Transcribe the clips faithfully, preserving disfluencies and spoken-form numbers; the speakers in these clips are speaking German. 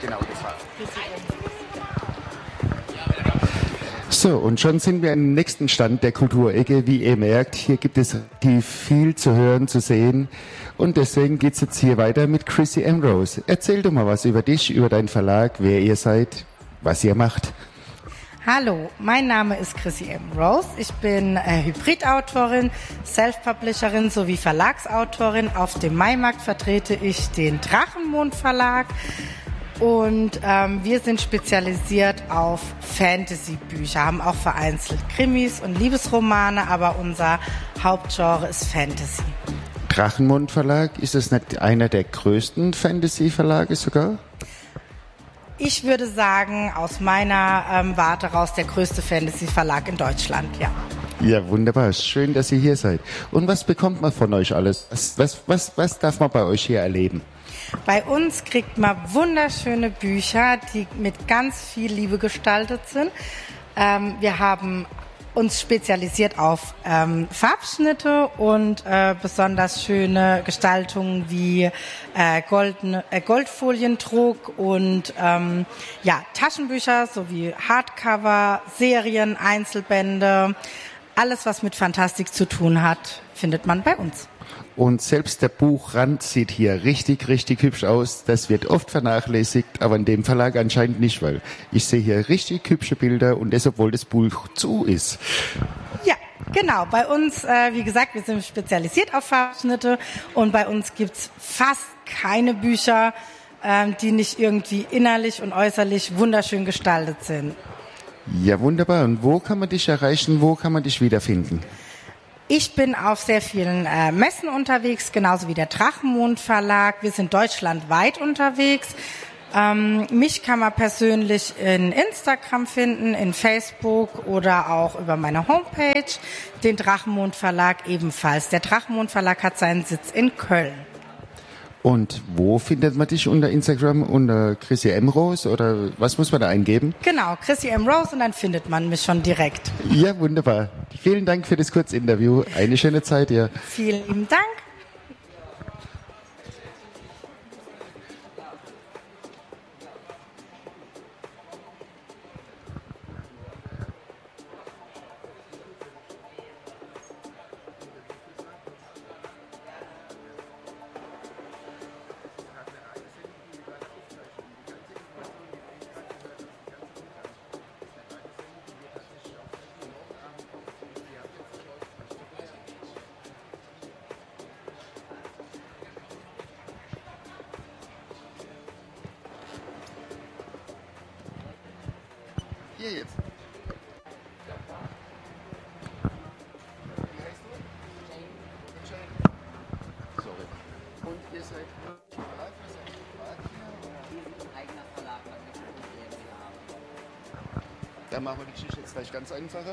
Genau, das war. So, und schon sind wir am nächsten Stand der Kulturecke. Wie ihr merkt, hier gibt es relativ viel zu hören, zu sehen. Und deswegen geht's jetzt hier weiter mit Chrissy Ambrose. Erzähl doch mal was über dich, über deinen Verlag, wer ihr seid, was ihr macht. Hallo, mein Name ist Chrissy Ambrose. Ich bin äh, Hybridautorin, Self-Publisherin sowie Verlagsautorin. Auf dem Maimarkt vertrete ich den Drachenmond Verlag. Und ähm, wir sind spezialisiert auf Fantasy-Bücher, haben auch vereinzelt Krimis und Liebesromane, aber unser Hauptgenre ist Fantasy. Drachenmond Verlag, ist das nicht einer der größten Fantasy-Verlage sogar? Ich würde sagen, aus meiner ähm, Warte raus der größte Fantasy-Verlag in Deutschland, ja. Ja, wunderbar. Schön, dass ihr hier seid. Und was bekommt man von euch alles? Was, was, was, was darf man bei euch hier erleben? Bei uns kriegt man wunderschöne Bücher, die mit ganz viel Liebe gestaltet sind. Ähm, wir haben uns spezialisiert auf ähm, Farbschnitte und äh, besonders schöne Gestaltungen wie äh, goldene, äh, Goldfoliendruck und ähm, ja, Taschenbücher sowie Hardcover, Serien, Einzelbände. Alles, was mit Fantastik zu tun hat, findet man bei uns. Und selbst der Buchrand sieht hier richtig, richtig hübsch aus. Das wird oft vernachlässigt, aber in dem Verlag anscheinend nicht, weil ich sehe hier richtig hübsche Bilder und das, obwohl das Buch zu ist. Ja, genau. Bei uns, äh, wie gesagt, wir sind spezialisiert auf Farbschnitte und bei uns gibt's fast keine Bücher, ähm, die nicht irgendwie innerlich und äußerlich wunderschön gestaltet sind. Ja, wunderbar. Und wo kann man dich erreichen? Wo kann man dich wiederfinden? Ich bin auf sehr vielen äh, Messen unterwegs, genauso wie der Drachenmond Verlag. Wir sind deutschlandweit unterwegs. Ähm, mich kann man persönlich in Instagram finden, in Facebook oder auch über meine Homepage. Den Drachenmond Verlag ebenfalls. Der Drachenmond Verlag hat seinen Sitz in Köln. Und wo findet man dich unter Instagram? Unter Chrissy Ambrose oder was muss man da eingeben? Genau, Chrissy Ambrose und dann findet man mich schon direkt. Ja, wunderbar. Vielen Dank für das Kurzinterview. Eine schöne Zeit, ja. Vielen lieben Dank. Hier jetzt. Sorry. Und ihr seid privat? Ihr seid privat hier? Wir sind ein eigener Verlag. Da machen wir die Geschichte jetzt gleich ganz einfacher.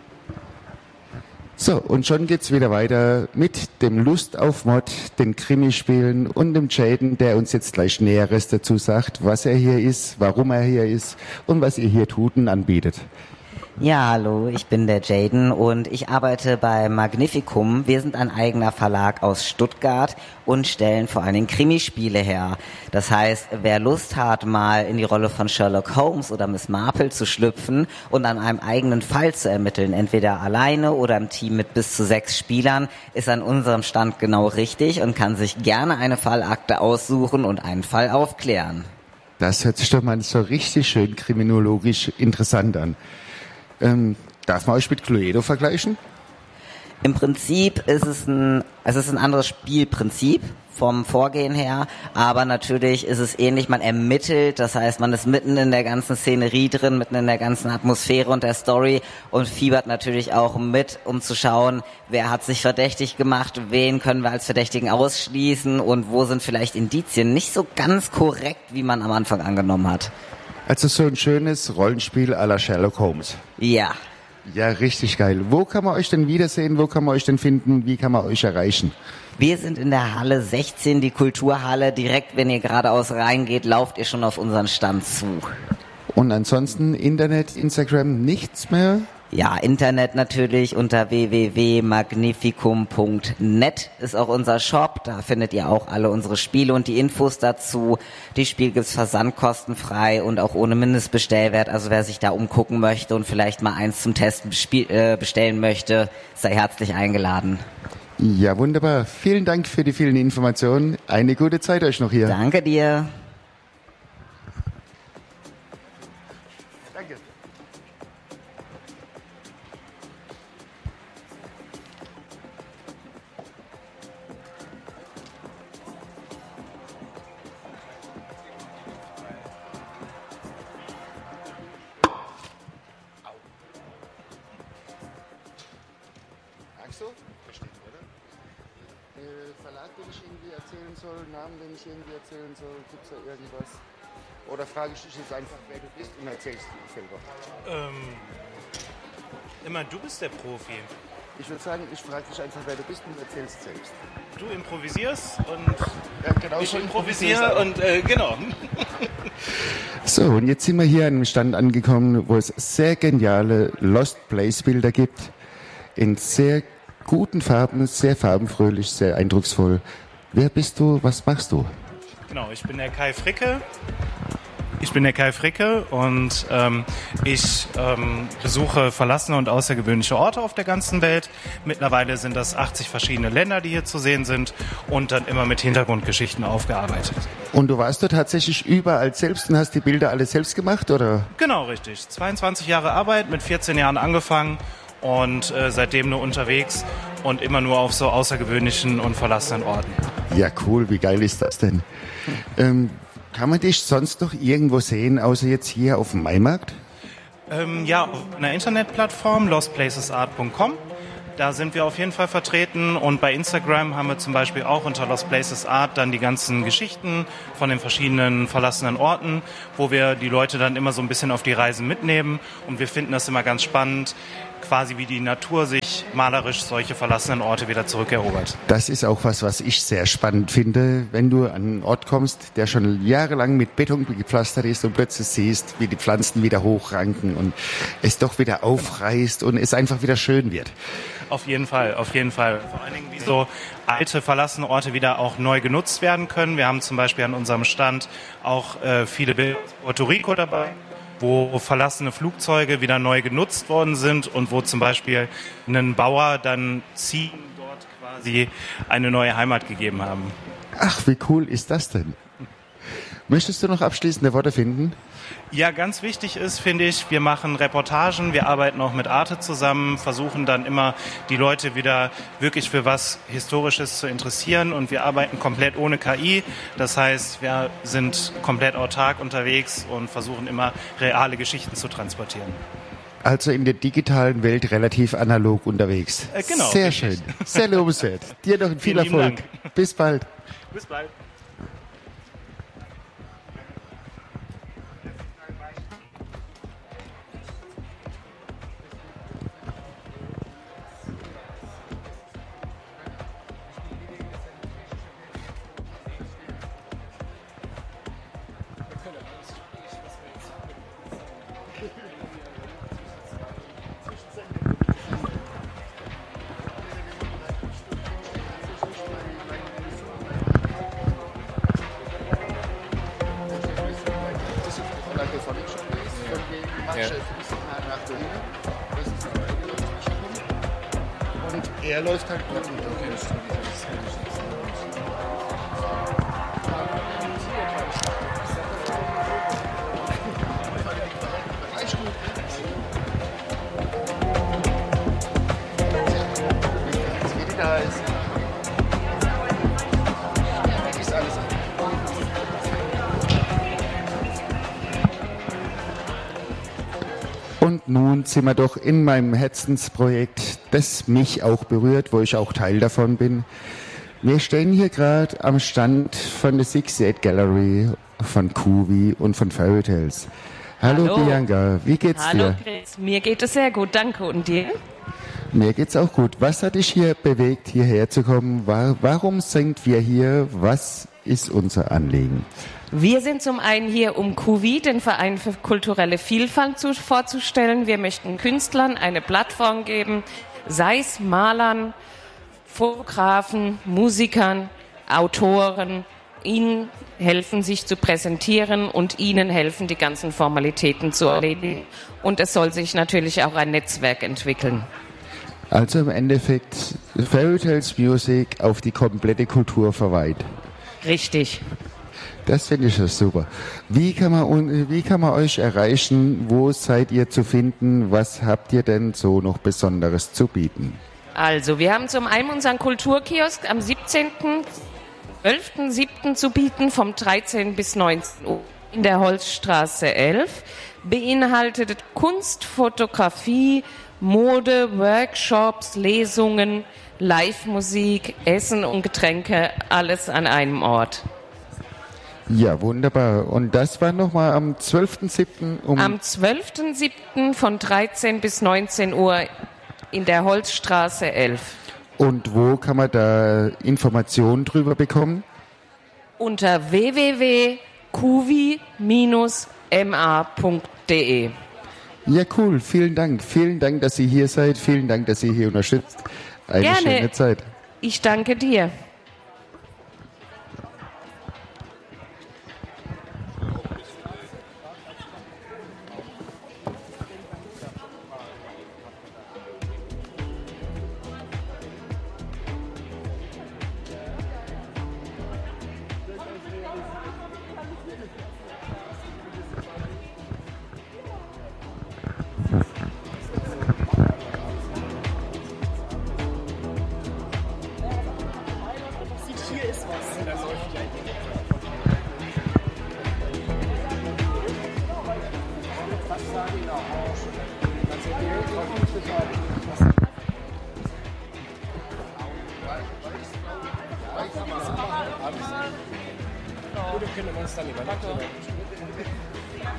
So, und schon geht's wieder weiter mit dem Lust auf Mod, den Krimispielen und dem Jaden, der uns jetzt gleich Näheres dazu sagt, was er hier ist, warum er hier ist und was ihr hier tut und anbietet. Ja, hallo, ich bin der Jaden und ich arbeite bei Magnificum. Wir sind ein eigener Verlag aus Stuttgart und stellen vor allen Dingen Krimispiele her. Das heißt, wer Lust hat, mal in die Rolle von Sherlock Holmes oder Miss Marple zu schlüpfen und an einem eigenen Fall zu ermitteln, entweder alleine oder im Team mit bis zu sechs Spielern, ist an unserem Stand genau richtig und kann sich gerne eine Fallakte aussuchen und einen Fall aufklären. Das hört sich doch mal so richtig schön kriminologisch interessant an. Ähm, darf man euch mit Cluedo vergleichen? Im Prinzip ist es ein, es ist ein anderes Spielprinzip vom Vorgehen her, aber natürlich ist es ähnlich, man ermittelt, das heißt, man ist mitten in der ganzen Szenerie drin, mitten in der ganzen Atmosphäre und der Story und fiebert natürlich auch mit, um zu schauen, wer hat sich verdächtig gemacht, wen können wir als Verdächtigen ausschließen und wo sind vielleicht Indizien nicht so ganz korrekt, wie man am Anfang angenommen hat. Also so ein schönes Rollenspiel à la Sherlock Holmes. Ja. Ja, richtig geil. Wo kann man euch denn wiedersehen? Wo kann man euch denn finden? Wie kann man euch erreichen? Wir sind in der Halle sechzehn, die Kulturhalle. Direkt, wenn ihr geradeaus reingeht, lauft ihr schon auf unseren Stand zu. Und ansonsten Internet, Instagram, nichts mehr? Ja, Internet natürlich unter w w w punkt magnificum punkt net ist auch unser Shop. Da findet ihr auch alle unsere Spiele und die Infos dazu. Die Spiele gibt's versandkostenfrei und auch ohne Mindestbestellwert. Also wer sich da umgucken möchte und vielleicht mal eins zum Testen bespiel- äh, bestellen möchte, sei herzlich eingeladen. Ja, wunderbar. Vielen Dank für die vielen Informationen. Eine gute Zeit euch noch hier. Danke dir. Danke. Magst du? Versteht, oder? Äh, Verlag, den ich irgendwie erzählen soll, Namen, den ich irgendwie erzählen soll, gibt es da irgendwas? Oder frage ich dich jetzt einfach, wer du bist und erzählst du selber? Ähm, immer du bist der Profi. Ich würde sagen, ich frage dich einfach, wer du bist und erzählst selbst. Du improvisierst und Ja, genau ich so improvisiere und äh, genau. So, und jetzt sind wir hier an einem Stand angekommen, wo es sehr geniale Lost Place Bilder gibt. In sehr guten Farben, sehr farbenfröhlich, sehr eindrucksvoll. Wer bist du? Was machst du? Genau, ich bin der Kai Fricke. Ich bin der Kai Fricke und ähm, ich ähm, besuche verlassene und außergewöhnliche Orte auf der ganzen Welt. Mittlerweile sind das achtzig verschiedene Länder, die hier zu sehen sind und dann immer mit Hintergrundgeschichten aufgearbeitet. Und du warst du tatsächlich überall selbst und hast die Bilder alle selbst gemacht, oder? Genau, richtig. zweiundzwanzig Jahre Arbeit, mit vierzehn Jahren angefangen und äh, seitdem nur unterwegs und immer nur auf so außergewöhnlichen und verlassenen Orten. Ja, cool. Wie geil ist das denn? Ähm, kann man dich sonst noch irgendwo sehen, außer jetzt hier auf dem Maimarkt? Ähm, ja, auf einer Internetplattform, lost places art punkt com. Da sind wir auf jeden Fall vertreten und bei Instagram haben wir zum Beispiel auch unter Lost Places Art dann die ganzen Geschichten von den verschiedenen verlassenen Orten, wo wir die Leute dann immer so ein bisschen auf die Reisen mitnehmen und wir finden das immer ganz spannend, quasi wie die Natur sich malerisch solche verlassenen Orte wieder zurückerobert. Das ist auch was, was ich sehr spannend finde, wenn du an einen Ort kommst, der schon jahrelang mit Beton gepflastert ist und plötzlich siehst, wie die Pflanzen wieder hochranken und es doch wieder aufreißt und es einfach wieder schön wird. Auf jeden Fall, auf jeden Fall. Vor allen Dingen, wie so alte verlassene Orte wieder auch neu genutzt werden können. Wir haben zum Beispiel an unserem Stand auch äh, viele Bilder aus Puerto Rico dabei, wo verlassene Flugzeuge wieder neu genutzt worden sind und wo zum Beispiel ein Bauer dann Ziegen dort quasi eine neue Heimat gegeben haben. Ach, wie cool ist das denn? Möchtest du noch abschließende Worte finden? Ja, ganz wichtig ist, finde ich, wir machen Reportagen, wir arbeiten auch mit Arte zusammen, versuchen dann immer die Leute wieder wirklich für was Historisches zu interessieren und wir arbeiten komplett ohne K I. Das heißt, wir sind komplett autark unterwegs und versuchen immer reale Geschichten zu transportieren. Also in der digitalen Welt relativ analog unterwegs. Äh, genau. Sehr richtig. schön, sehr lobenswert. Dir noch viel Vielen lieben Erfolg. Dank. Bis bald. Bis bald. Und er läuft halt gut. Da ist, ist alles. Und nun sind wir doch in meinem Herzensprojekt, das mich auch berührt, wo ich auch Teil davon bin. Wir stehen hier gerade am Stand von der sixty-eight Gallery, von Kuvi und von Fairy Tales. Hallo, Hallo. Bianca, wie geht's Hallo dir? Chris, mir geht es sehr gut, danke. Und dir? Mir geht's auch gut. Was hat dich hier bewegt, hierher zu kommen? Warum sind wir hier? Was ist unser Anliegen? Wir sind zum einen hier, um Q V, den Verein für kulturelle Vielfalt, zu, vorzustellen. Wir möchten Künstlern eine Plattform geben, sei es Malern, Fotografen, Musikern, Autoren, ihnen helfen, sich zu präsentieren und ihnen helfen, die ganzen Formalitäten zu erledigen. Und es soll sich natürlich auch ein Netzwerk entwickeln. Also im Endeffekt Fairy Tales Music auf die komplette Kultur verweiht. Richtig. Das finde ich ja super. Wie kann man, wie kann man euch erreichen? Wo seid ihr zu finden? Was habt ihr denn so noch Besonderes zu bieten? Also, wir haben zum einen unseren Kulturkiosk am siebzehnten zwölften siebten zu bieten, vom dreizehn bis neunzehn Uhr in der Holzstraße elf. Beinhaltet Kunst, Fotografie, Mode, Workshops, Lesungen, Live-Musik, Essen und Getränke, alles an einem Ort. Ja, wunderbar. Und das war nochmal am zwölften siebten um... Am zwölften siebten von dreizehn bis neunzehn Uhr in der Holzstraße elf. Und wo kann man da Informationen drüber bekommen? Unter w w w punkt q v m a punkt d e. Ja, cool. Vielen Dank. Vielen Dank, dass ihr hier seid. Vielen Dank, dass ihr hier unterstützt. Eine Gerne. Schöne Zeit. Ich danke dir.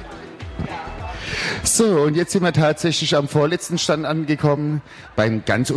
So, und jetzt sind wir tatsächlich am vorletzten Stand angekommen, beim ganz